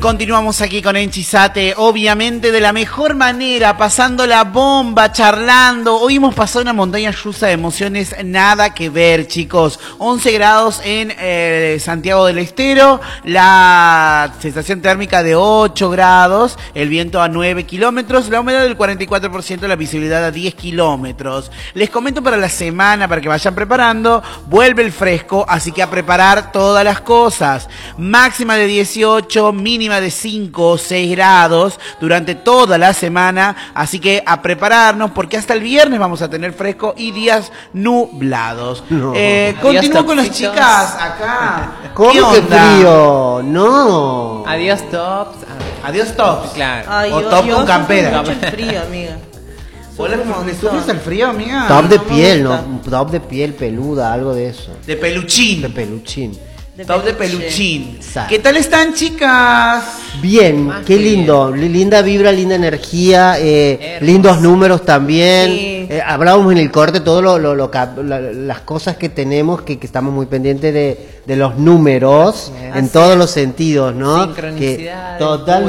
continuamos aquí con Enchizate, obviamente de la mejor manera, pasando la bomba, charlando. Hoy hemos pasado una montaña rusa de emociones, nada que ver, chicos. 11 grados en Santiago del Estero, la sensación térmica de 8 grados, el viento a 9 kilómetros, la humedad del 44%, la visibilidad a 10 kilómetros. Les comento para la semana, para que vayan preparando, vuelve el fresco, así que a preparar todas las cosas. Máxima de 18, mínima de 5 o 6 grados durante toda la semana, así que a prepararnos porque hasta el viernes vamos a tener fresco y días nublados. No. Continúo con las chicas acá. ¿Cómo que frío? No. Adiós tops. Adiós tops. Claro. Ay, o top con campera. Mucho el frío, amiga. ¿Le sufres el frío, amiga? Top de piel, ¿no? Top de piel peluda, algo de eso. De peluchín. De peluchín. Top de peluchín. Exacto. ¿Qué tal están, chicas? Bien, qué lindo. Linda vibra, linda energía, lindos números también. Sí. Hablábamos en el corte todo las cosas que tenemos, que estamos muy pendientes de los números en todos los sentidos, ¿no? Sincronicidad.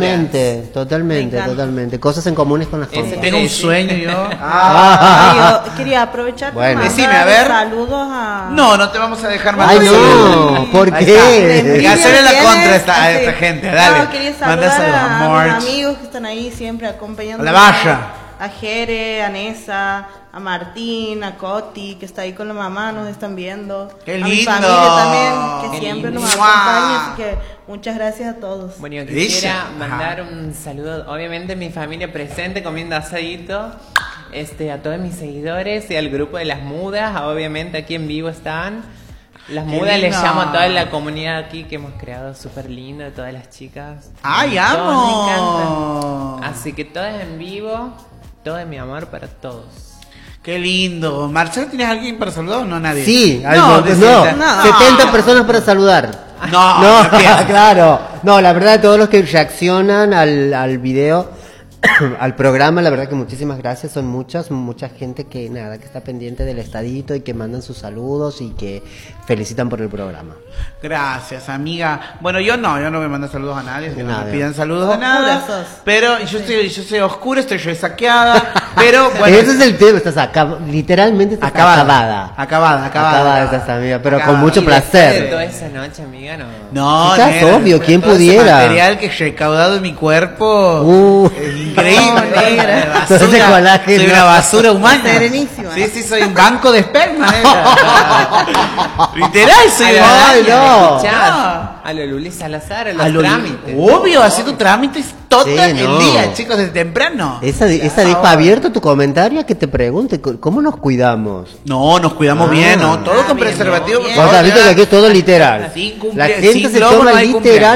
Totalmente. Cosas en comunes con las cosas. Tengo un sueño yo. Yo quería aprovechar para mandar decime, a ver. saludos a... No te vamos a dejar mandar Ay, no, ¿por qué? Hay que hacerle la contra a esta gente, dale. No, quería saludar a mis amigos que están ahí siempre acompañando. A la valla. A Jere, a Nessa, a Martín, a Coti, que está ahí con la mamá, nos están viendo. ¡Qué a lindo! mi familia también, que siempre nos lindo. acompaña, así que muchas gracias a todos. Bueno, yo quisiera mandar un saludo, obviamente mi familia presente comiendo asadito, a todos mis seguidores y al grupo de las mudas, obviamente aquí en vivo están. Las mudas les llamo a toda la comunidad aquí que hemos creado, súper lindo, todas las chicas. ¡Ay, Todas amo! me encantan. Así que todas en vivo, todo mi amor para todos. ¡Qué lindo! Marcelo, ¿tienes alguien para saludar o no nadie? Sí, no, 70 personas para saludar. No, claro. No, la verdad, todos los que reaccionan al video, al programa, la verdad que muchísimas gracias, son mucha gente que está pendiente del estadito y que mandan sus saludos y que felicitan por el programa. Gracias, amiga. Bueno, yo no me mando saludos a nadie, que no me pidan saludos a Oscura nada. sos. Pero yo soy oscura, estoy resaqueada, pero bueno. Ese es el tema, literalmente estás acabada. Acabada Estás, amiga, pero acabada. con mucho placer. Toda esa noche, amiga, no. No, Quizás, nena, obvio, ¿quién todo pudiera? Ese material que he recaudado en mi cuerpo es increíble. Todo ese colágeno. Soy una basura humana. Serenísima. Sí, soy un banco de esperma. Literal, soy Ay, no. A lo Luli Salazar, a los trámites. Obvio, haciendo trámites todo el no. día, chicos, desde temprano. Esa dispa abierto tu comentario a que te pregunte, ¿cómo nos cuidamos? No, nos cuidamos bien, ¿no? Todo con bien, preservativo. bien. por Vos favor, has visto ya. que aquí es todo literal. Sin La cumple- gente sin se globo toma no hay literal cumpleaños.